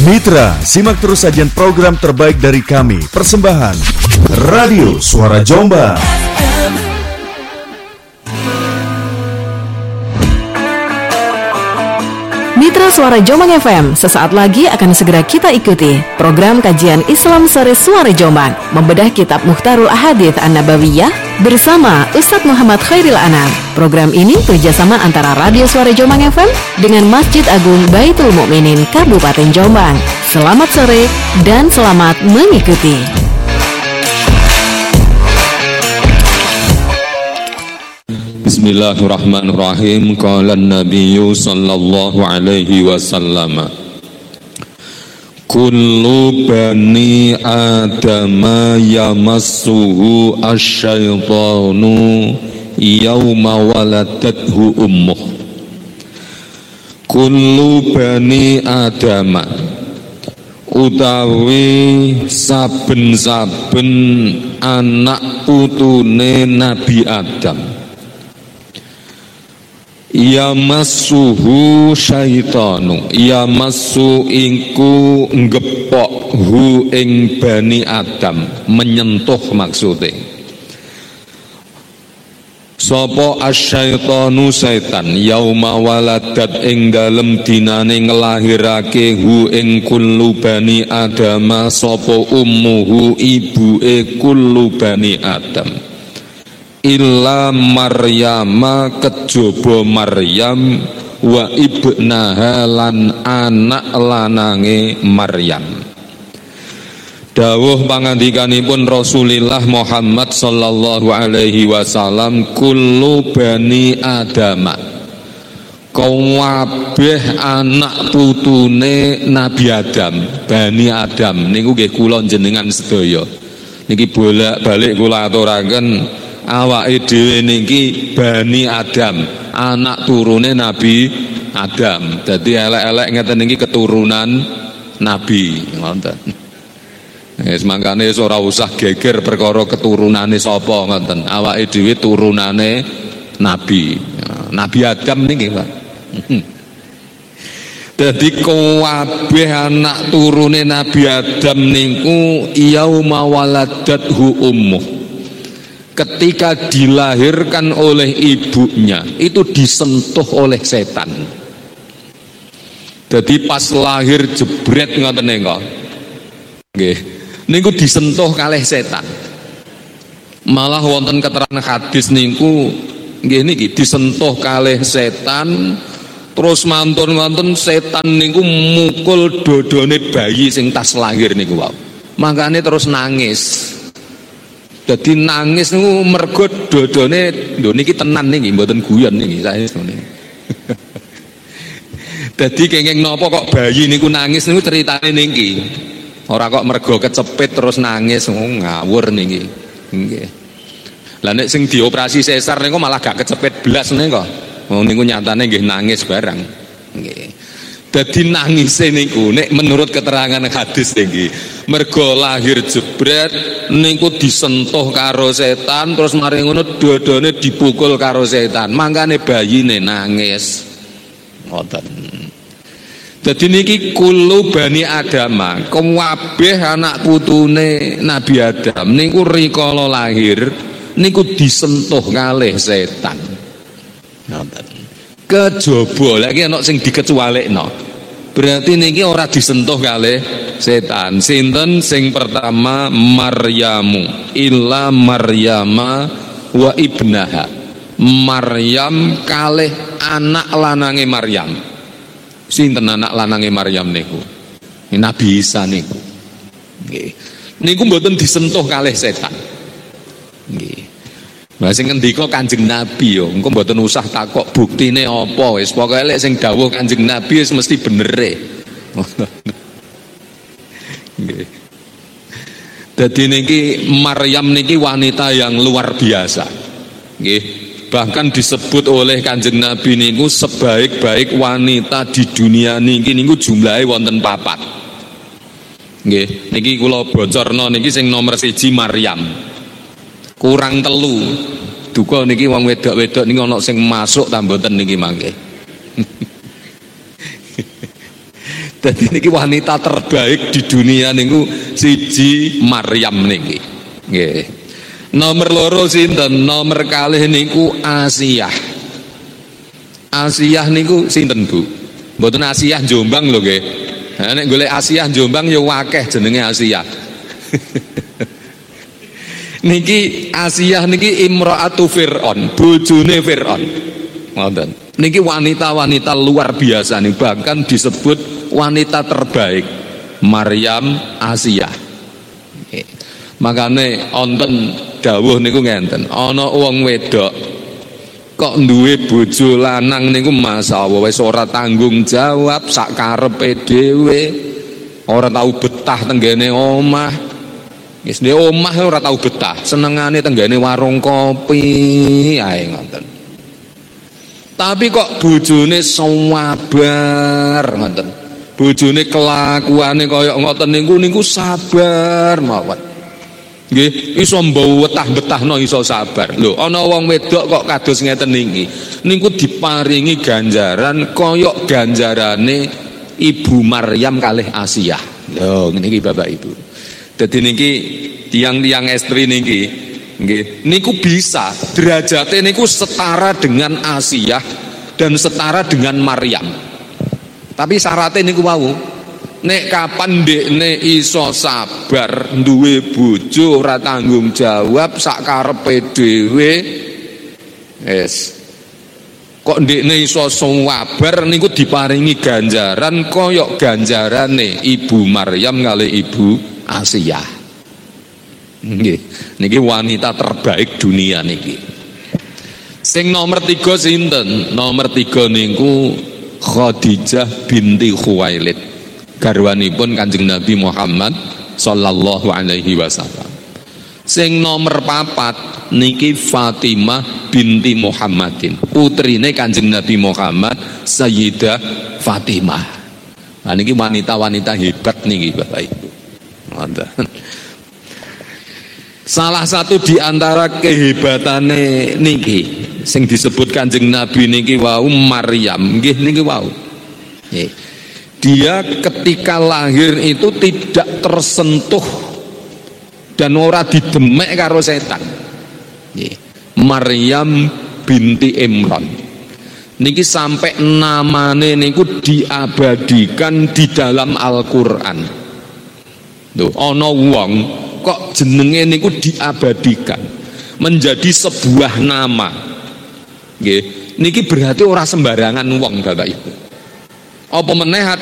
Mitra, simak terus sajian program terbaik dari kami. Persembahan Radio Suara Jombang. Mitra Suara Jombang FM, sesaat lagi akan segera kita ikuti program kajian Islam Sore Suara Jombang, membedah kitab Mukhtarul Ahadits An-Nabawiyah bersama Ustadz Muhammad Khairil Anam. Program ini kerjasama antara Radio Suara Jombang FM dengan Masjid Agung Baitul Mukminin Kabupaten Jombang. Selamat sore dan selamat mengikuti. Bismillahirrahmanirrahim. Qala an-nabiyyu sallallahu alaihi wasallam, kullu bani adama yamassuhu asy-syaitanu yauma waladathu ummuh. Kullu bani adama, utawi saben-saben anak putune Nabi Adam, yamassuhu syaitanu, yamassu ingku ngepok hu ing bani Adam, menyentuh maksudnya. Sapa asyaitanu setan, yauma waladat ing dalem dinane ngelahirake hu ing kullu bani Adam, sapa ummuhu ibuke kullu bani Adam, illa Maryama kejaba Maryam wa ibnaha lan anak lanange Maryam. Dawuh pangandikanipun Rasulullah Muhammad sallallahu alaihi wasallam, kullu bani Adam, kabeh anak putune Nabi Adam, bani Adam niku nggih kula jenengan sedaya niki bolak-balik kula aturaken, awake dhewe niki bani Adam, anak turune Nabi Adam. Dadi elek-elek ngeten niki keturunan Nabi, ngoten. Wis mangkane ora usah geger perkara keturunane sapa ngoten. Awake dhewe turunane Nabi. Nabi Adam niki, Pak. Dadi kabeh anak turune Nabi Adam niku yauma waladathu ummuh, ketika dilahirkan oleh ibunya itu disentuh oleh setan. Jadi pas lahir jebret ngoten niku. Nggih. Niku disentuh kalih setan. Malah wonten keterangan hadis niku nggih niki disentuh kalih setan, terus mantun-mantun setan niku mukul dodone bayi sing tas lahir niku wae. Makane terus nangis. Jadi nangis niku mergo dodone lho niki tenan niki mboten guyon niki saya ngene. Dadi kenging napa kok bayi niku nangis niku ceritane niki. Ora kok mergo kecepit terus nangis ngawur niki. Nggih. Lah nek sing dioperasi sesar niku malah gak kecepit blas niku. Wong niku nyatane nggih nangis barang. Nggih. Dadi nangise niku nek menurut keterangan hadis niki mergo lahir jebret niku disentuh karo setan, terus mari ngono dodone dipukul karo setan, mangkane bayine nangis. Ngoten. Dadi niki kullu bani Adam, kabeh anak putune Nabi Adam niku rikala lahir niku disentuh kalih setan. Ngoten. Kejaba lagi ana sing dikecualekno. Berarti niki ora disentuh kalih setan. Sinten sing pertama? Maryamu, illa Maryama wa ibnaha. Maryam kalih anak lanange Maryam. Sinten anak lanange Maryam niku? Nabi Isa niku. Nggih. Niku mboten disentuh kalih setan. Nggih. Lah sing ngendika Kanjeng Nabi yo, engko mboten usah takok buktine apa, wis pokoke lek sing dawuh Kanjeng Nabi wis mesti benere. Nggih. Dadi niki Maryam niki wanita yang luar biasa. Nggih. Bahkan disebut oleh Kanjeng Nabi niku sebaik-baik wanita di dunia niki niku jumlahe wonten 4. Nggih, niki kula bocorno niki sing nomor 1 Maryam. Kurang 3. Duka niki wong wedok-wedok niki ana sing masuk ta mboten niki mangke. Dadi niki wanita terbaik di dunia niku siji Maryam niki. Nggih. Nomor loro sinten? Nomor kalih niku Asiyah. Asiyah niku sinten, Bu? Mboten Asiyah Jombang lho nggih. Ha nek golek Asiyah Jombang ya akeh jenenge Asiyah. Niki Asiyah niki imraatu Fir'aun, bojone Fir'aun. Ngoten. Niki wanita-wanita luar biasa nih, bahkan disebut wanita terbaik Maryam Asiyah. Makane wonten dawuh niku ngenten, ana wong wedok kok duwe bojo lanang niku masalah wis ora tanggung jawab, sak karepe dhewe, ora tau betah tenggene omah. Wis dhe omah ora tau betah, senengane tenggene warung kopi ae ngoten. Tapi kok bojone sabar ngoten. Bojone kelakuane kaya ngoten niku sabar mawon. Nggih, iso mbetah-betahno iso sabar. Lho, ana wong wedok kok kados ngeten niki. Niku diparingi ganjaran kaya ganjarane Ibu Maryam kalih Asiyah. Lho, niki Bapak Ibu. Dadi niki tiang-tiang estri niki nggih, niku bisa derajate niku setara dengan Asiyah dan setara dengan Maryam. Tapi syaratnya niku wau, nek kapan dekne iso sabar, duwe bojo ora tanggung jawab, sak karepe dhewe, wis. Kok dekne iso sabar niku diparingi ganjaran kaya ganjarane Ibu Maryam kali Ibu Asiyah. Nggih, niki wanita terbaik dunia niki. Sing nomor 3 sinten? Nomor 3 niku Khadijah binti Khuwailid, garwanipun Kanjeng Nabi Muhammad sallallahu alaihi wasallam. Sing nomor 4 niki Fatimah binti Muhammadin, putrine Kanjeng Nabi Muhammad, Sayyidah Fatimah. Nah niki wanita-wanita hebat niki Bapak Ibu. Salah satu di antara kehebatane niki sing disebut Kanjeng Nabi niki wau Maryam, nggih niki wau. Dia ketika lahir itu tidak tersentuh dan ora didemek karo setan. Maryam binti Imran. Niki sampai namane niku diabadikan di dalam Al-Qur'an. Lho, ana wong kok jenenge niku diabadikan menjadi sebuah nama. Nggih, niki berarti ora sembarangan wong Bapak Ibu. Apa meneh